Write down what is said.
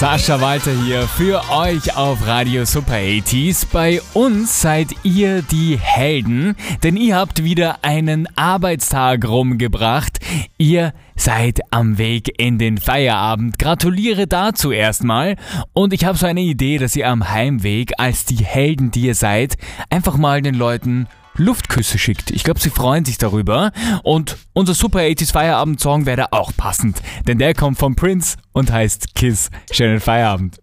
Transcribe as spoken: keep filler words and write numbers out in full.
Sascha Walter hier für euch auf Radio Super achtziger. Bei uns seid ihr die Helden, denn ihr habt wieder einen Arbeitstag rumgebracht. Ihr seid am Weg in den Feierabend. Gratuliere dazu erstmal. Und ich habe so eine Idee, dass ihr am Heimweg als die Helden, die ihr seid, einfach mal den Leuten Luftküsse schickt. Ich glaube, sie freuen sich darüber. Und unser Super achtziger Feierabend-Song wäre da auch passend, denn der kommt von Prince und heißt Kiss. Schönen Feierabend.